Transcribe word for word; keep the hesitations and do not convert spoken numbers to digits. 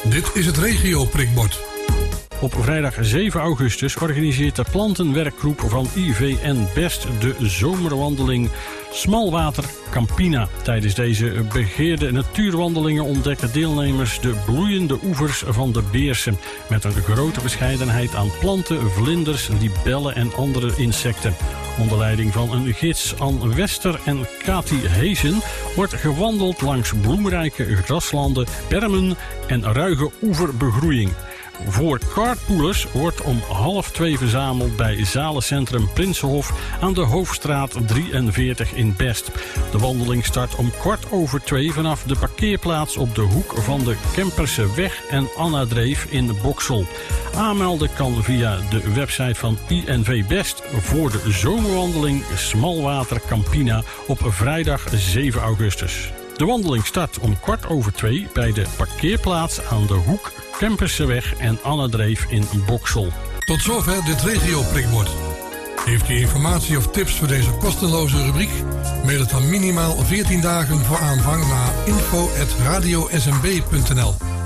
Dit is het regio-prikbord. Op vrijdag zeven augustus organiseert de plantenwerkgroep van I V N Best de zomerwandeling Smalwater Campina. Tijdens deze begeerde natuurwandelingen ontdekken deelnemers de bloeiende oevers van de Beersen. Met een grote verscheidenheid aan planten, vlinders, libellen en andere insecten. Onder leiding van een gids Ann Wester en Kati Heesen wordt gewandeld langs bloemrijke graslanden, bermen en ruige oeverbegroeiing. Voor carpoolers wordt om half twee verzameld bij zalencentrum Prinsenhof aan de Hoofdstraat drieënveertig in Best. De wandeling start om kwart over twee vanaf de parkeerplaats op de hoek van de Kemperse Weg en Annadreef in Boksel. Aanmelden kan via de website van I N V Best voor de zomerwandeling Smalwater Campina op vrijdag zeven augustus. De wandeling start om kwart over twee bij de parkeerplaats aan de hoek Kemperseweg en Annadreef in Boksel. Tot zover dit regio-prikbord. Heeft u informatie of tips voor deze kosteloze rubriek? Mail het dan minimaal veertien dagen voor aanvang naar info at radio s m b punt n l.